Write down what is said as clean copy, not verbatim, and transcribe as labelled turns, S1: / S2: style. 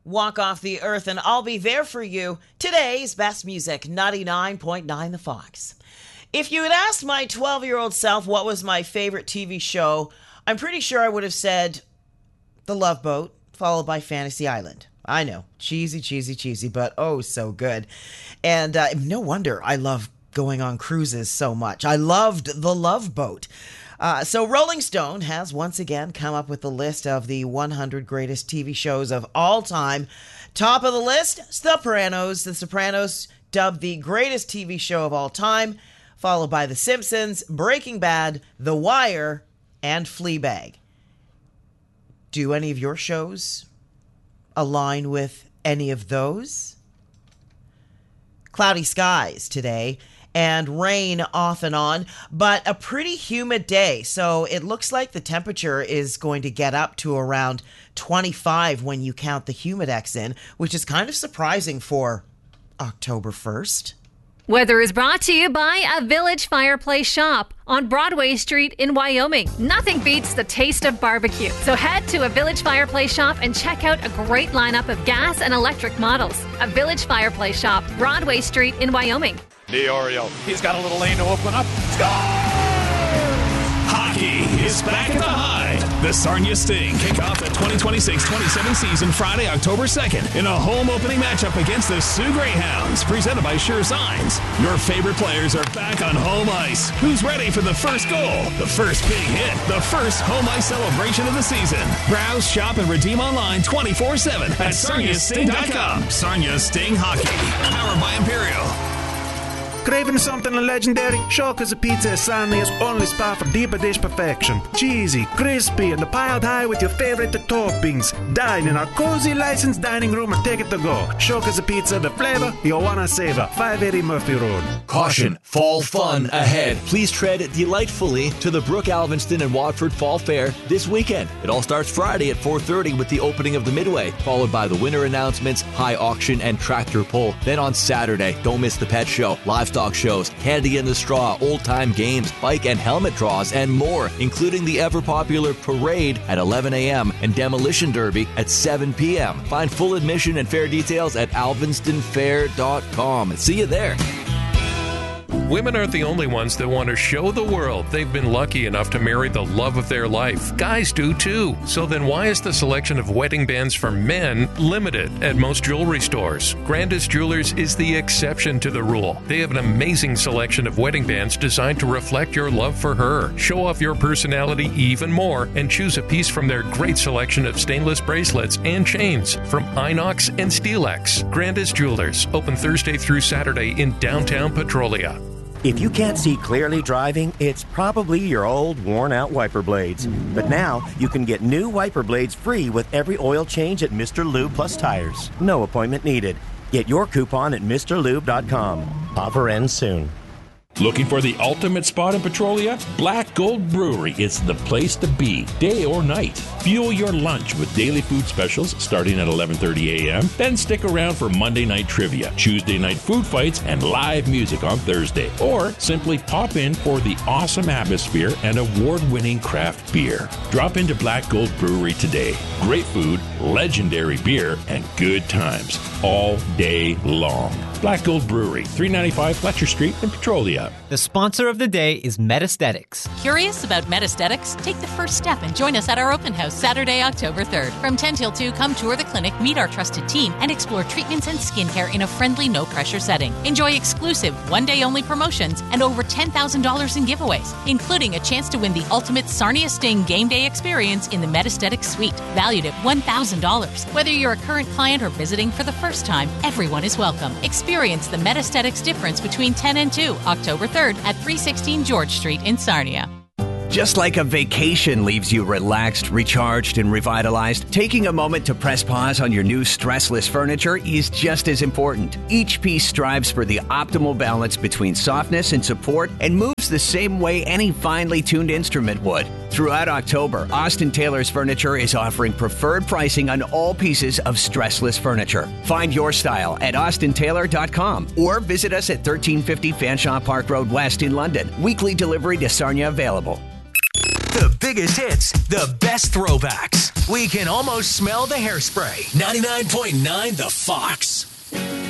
S1: Walk Off the Earth and I'll Be There For You. Today's best music, 99.9 The Fox. If you had asked my 12-year-old self what was my favorite TV show, I'm pretty sure I would have said The Love Boat, followed by Fantasy Island. I know, cheesy, but oh, so good. And no wonder I love going on cruises so much. I loved The Love Boat. So Rolling Stone has once again come up with the list of the 100 greatest TV shows of all time. Top of the list, Sopranos. The Sopranos, dubbed the greatest TV show of all time, followed by The Simpsons, Breaking Bad, The Wire, and Fleabag. Do any of your shows align with any of those? Cloudy skies today, and rain off and on, but a pretty humid day. So it looks like the temperature is going to get up to around 25 when you count the Humidex in, which is kind of surprising for October 1st.
S2: Weather is brought to you by a Village Fireplace Shop on Broadway Street in Wyoming. Nothing beats the taste of barbecue. So head to a Village Fireplace Shop and check out a great lineup of gas and electric models. A Village Fireplace Shop, Broadway Street in Wyoming.
S3: DiOrio, he's got a little lane to open up. Score! Hockey is back at the High. The Sarnia Sting kick off the 2026-27 season Friday, October 2nd in a home opening matchup against the Sioux Greyhounds, presented by Sure Signs. Your favorite players are back on home ice. Who's ready for the first goal, the first big hit, the first home ice celebration of the season? Browse, shop, and redeem online 24/7 at SarniaSting.com. Sarnia Sting Hockey, powered by Imperial.
S4: Craving something legendary? Shulker's Pizza is Sarnia's only spot for deeper dish perfection. Cheesy, crispy, and piled high with your favorite toppings. Dine in our cozy licensed dining room or take it to go. Shulker's Pizza, the flavor you'll want to savor. 580 Murphy Road.
S5: Caution, fall fun ahead. Please tread delightfully to the Brook Alvinston and Watford Fall Fair this weekend. It all starts Friday at 4:30 with the opening of the Midway, followed by the winter announcements, high auction, and tractor pull. Then on Saturday, don't miss the pet show, livestock shows, candy in the straw, old-time games, bike and helmet draws, and more, including the ever-popular parade at 11 a.m. and demolition derby at 7 p.m. Find full admission and fair details at alvinstonfair.com. See you there.
S6: Women aren't the only ones that want to show the world they've been lucky enough to marry the love of their life. Guys do too. So then why is the selection of wedding bands for men limited at most jewelry stores? Grandis Jewelers is the exception to the rule. They have an amazing selection of wedding bands designed to reflect your love for her. Show off your personality even more and choose a piece from their great selection of stainless bracelets and chains from Inox and Steelex. Grandis Jewelers, open Thursday through Saturday in downtown Petrolia.
S7: If you can't see clearly driving, it's probably your old, worn-out wiper blades. But now, you can get new wiper blades free with every oil change at Mr. Lube Plus Tires. No appointment needed. Get your coupon at MrLube.com. Offer ends soon.
S8: Looking for the ultimate spot in Petrolia? Black Gold Brewery is the place to be, day or night. Fuel your lunch with daily food specials starting at 11:30 a.m. Then stick around for Monday night trivia, Tuesday night food fights, and live music on Thursday. Or simply pop in for the awesome atmosphere and award-winning craft beer. Drop into Black Gold Brewery today. Great food, legendary beer, and good times all day long. Black Gold Brewery, 395 Fletcher Street in Petrolia.
S9: The sponsor of the day is Metaesthetics.
S10: Curious about Metaesthetics? Take the first step and join us at our open house Saturday, October 3rd. From 10 till 2, come tour the clinic, meet our trusted team, and explore treatments and skincare in a friendly, no-pressure setting. Enjoy exclusive, one-day-only promotions and over $10,000 in giveaways, including a chance to win the ultimate Sarnia Sting game day experience in the Metaesthetics Suite, valued at $1,000. Whether you're a current client or visiting for the first time, everyone is welcome. Experience the Metaesthetics difference between 10 and 2, October 3rd at 316 George Street in Sarnia.
S11: Just like a vacation leaves you relaxed, recharged, and revitalized, taking a moment to press pause on your new stressless furniture is just as important. Each piece strives for the optimal balance between softness and support and moves the same way any finely tuned instrument would. Throughout October, Austin Taylor's Furniture is offering preferred pricing on all pieces of stressless furniture. Find your style at austintaylor.com or visit us at 1350 Fanshawe Park Road West in London. Weekly delivery to Sarnia available.
S12: The biggest hits, the best throwbacks. We can almost smell the hairspray.
S3: 99.9 The Fox.